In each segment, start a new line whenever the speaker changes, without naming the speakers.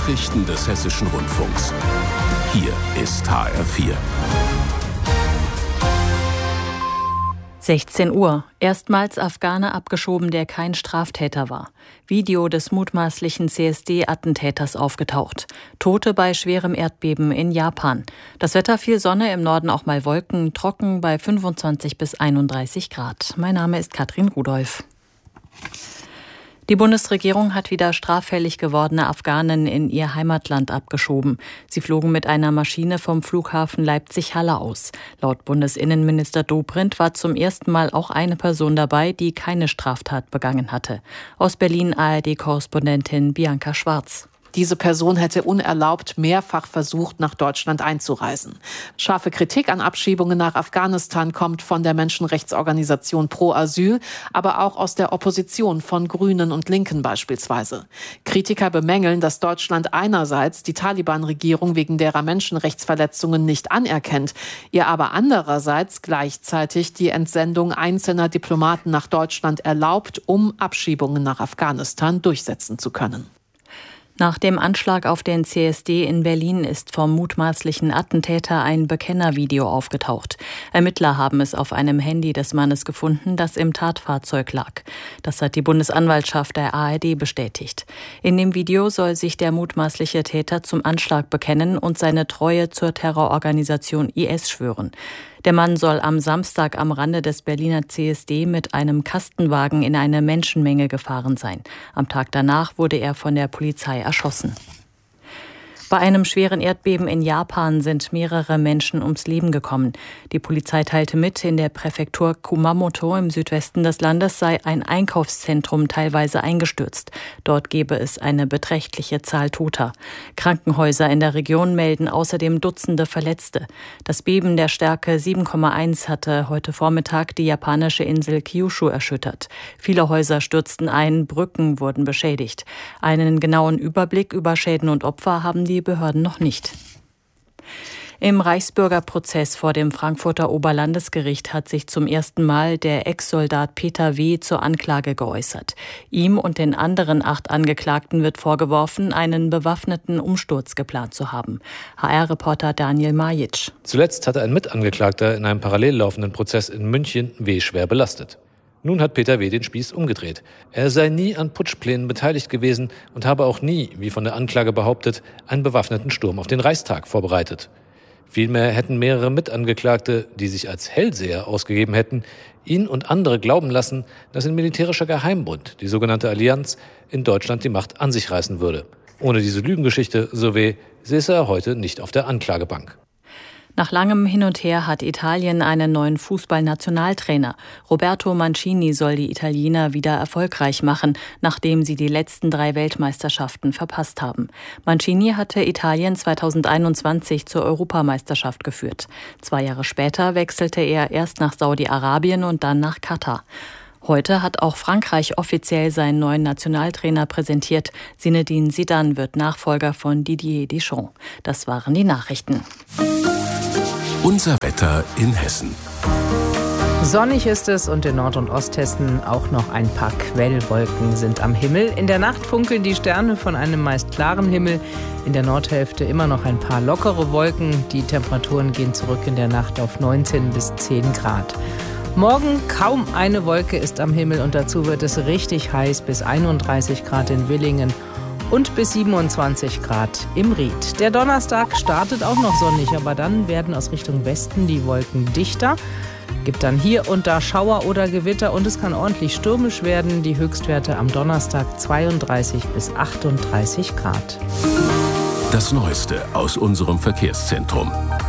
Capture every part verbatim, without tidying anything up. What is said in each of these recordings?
Nachrichten des Hessischen Rundfunks. Hier ist H R vier.
sechzehn Uhr. Erstmals Afghane abgeschoben, der kein Straftäter war. Video des mutmaßlichen C S D-Attentäters aufgetaucht. Tote bei schwerem Erdbeben in Japan. Das Wetter viel Sonne, im Norden auch mal Wolken, trocken bei fünfundzwanzig bis einunddreißig Grad. Mein Name ist Katrin Rudolph. Die Bundesregierung hat wieder straffällig gewordene Afghanen in ihr Heimatland abgeschoben. Sie flogen mit einer Maschine vom Flughafen Leipzig-Halle aus. Laut Bundesinnenminister Dobrindt war zum ersten Mal auch eine Person dabei, die keine Straftat begangen hatte. Aus Berlin A R D-Korrespondentin Bianca Schwarz.
Diese Person hätte unerlaubt mehrfach versucht, nach Deutschland einzureisen. Scharfe Kritik an Abschiebungen nach Afghanistan kommt von der Menschenrechtsorganisation Pro Asyl, aber auch aus der Opposition von Grünen und Linken beispielsweise. Kritiker bemängeln, dass Deutschland einerseits die Taliban-Regierung wegen derer Menschenrechtsverletzungen nicht anerkennt, ihr aber andererseits gleichzeitig die Entsendung einzelner Diplomaten nach Deutschland erlaubt, um Abschiebungen nach Afghanistan durchsetzen zu können.
Nach dem Anschlag auf den C S D in Berlin ist vom mutmaßlichen Attentäter ein Bekennervideo aufgetaucht. Ermittler haben es auf einem Handy des Mannes gefunden, das im Tatfahrzeug lag. Das hat die Bundesanwaltschaft der A R D bestätigt. In dem Video soll sich der mutmaßliche Täter zum Anschlag bekennen und seine Treue zur Terrororganisation I S schwören. Der Mann soll am Samstag am Rande des Berliner C S D mit einem Kastenwagen in eine Menschenmenge gefahren sein. Am Tag danach wurde er von der Polizei erschossen. Bei einem schweren Erdbeben in Japan sind mehrere Menschen ums Leben gekommen. Die Polizei teilte mit, in der Präfektur Kumamoto im Südwesten des Landes sei ein Einkaufszentrum teilweise eingestürzt. Dort gebe es eine beträchtliche Zahl Toter. Krankenhäuser in der Region melden außerdem Dutzende Verletzte. Das Beben der Stärke sieben Komma eins hatte heute Vormittag die japanische Insel Kyushu erschüttert. Viele Häuser stürzten ein, Brücken wurden beschädigt. Einen genauen Überblick über Schäden und Opfer haben die Behörden noch nicht. Im Reichsbürgerprozess vor dem Frankfurter Oberlandesgericht hat sich zum ersten Mal der Ex-Soldat Peter W. zur Anklage geäußert. Ihm und den anderen acht Angeklagten wird vorgeworfen, einen bewaffneten Umsturz geplant zu haben. H R-Reporter Daniel Majic.
Zuletzt hatte ein Mitangeklagter in einem parallel laufenden Prozess in München W. schwer belastet. Nun hat Peter W. den Spieß umgedreht. Er sei nie an Putschplänen beteiligt gewesen und habe auch nie, wie von der Anklage behauptet, einen bewaffneten Sturm auf den Reichstag vorbereitet. Vielmehr hätten mehrere Mitangeklagte, die sich als Hellseher ausgegeben hätten, ihn und andere glauben lassen, dass ein militärischer Geheimbund, die sogenannte Allianz, in Deutschland die Macht an sich reißen würde. Ohne diese Lügengeschichte, so W., säße er heute nicht auf der Anklagebank.
Nach langem Hin und Her hat Italien einen neuen Fußballnationaltrainer. Roberto Mancini soll die Italiener wieder erfolgreich machen, nachdem sie die letzten drei Weltmeisterschaften verpasst haben. Mancini hatte Italien zweitausendeinundzwanzig zur Europameisterschaft geführt. Zwei Jahre später wechselte er erst nach Saudi-Arabien und dann nach Katar. Heute hat auch Frankreich offiziell seinen neuen Nationaltrainer präsentiert. Zinedine Zidane wird Nachfolger von Didier Deschamps. Das waren die Nachrichten.
Unser Wetter in Hessen.
Sonnig ist es und in Nord- und Osthessen auch noch ein paar Quellwolken sind am Himmel. In der Nacht funkeln die Sterne von einem meist klaren Himmel. In der Nordhälfte immer noch ein paar lockere Wolken. Die Temperaturen gehen zurück in der Nacht auf neunzehn bis zehn Grad. Morgen kaum eine Wolke ist am Himmel und dazu wird es richtig heiß bis einunddreißig Grad in Willingen und bis siebenundzwanzig Grad im Ried. Der Donnerstag startet auch noch sonnig, aber dann werden aus Richtung Westen die Wolken dichter. Gibt dann hier und da Schauer oder Gewitter und es kann ordentlich stürmisch werden. Die Höchstwerte am Donnerstag zweiunddreißig bis achtunddreißig Grad.
Das Neueste aus unserem Verkehrszentrum.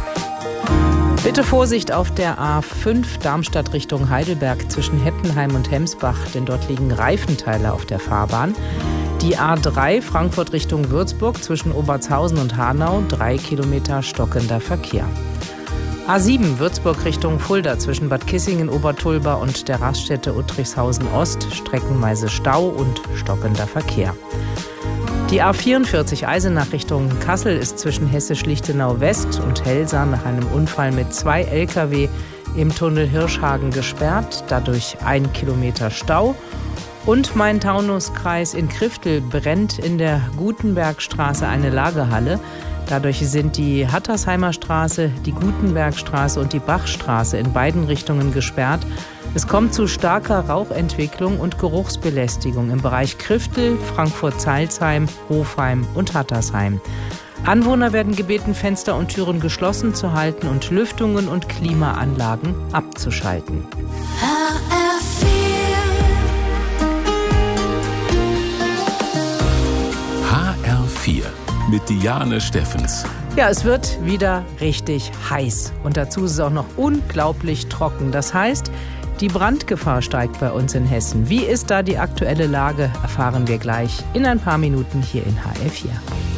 Bitte Vorsicht auf der A fünf Darmstadt Richtung Heidelberg zwischen Hettenheim und Hemsbach, denn dort liegen Reifenteile auf der Fahrbahn. Die A drei Frankfurt Richtung Würzburg zwischen Obertshausen und Hanau, drei Kilometer stockender Verkehr. A sieben Würzburg Richtung Fulda zwischen Bad Kissingen, Obertulba und der Raststätte Uttrichshausen Ost, streckenweise Stau und stockender Verkehr. Die A vierundvierzig Eisenach Richtung Kassel ist zwischen Hessisch-Lichtenau West und Helsa nach einem Unfall mit zwei L K W im Tunnel Hirschhagen gesperrt, dadurch ein Kilometer Stau. Und Main-Taunus-Kreis in Kriftel brennt in der Gutenbergstraße eine Lagerhalle. Dadurch sind die Hattersheimer Straße, die Gutenbergstraße und die Bachstraße in beiden Richtungen gesperrt. Es kommt zu starker Rauchentwicklung und Geruchsbelästigung im Bereich Kriftel, Frankfurt-Zeilsheim, Hofheim und Hattersheim. Anwohner werden gebeten, Fenster und Türen geschlossen zu halten und Lüftungen und Klimaanlagen abzuschalten.
H R vier mit Diane Steffens.
Ja, es wird wieder richtig heiß. Und dazu ist es auch noch unglaublich trocken. Das heißt, die Brandgefahr steigt bei uns in Hessen. Wie ist da die aktuelle Lage, erfahren wir gleich in ein paar Minuten hier in H R vier.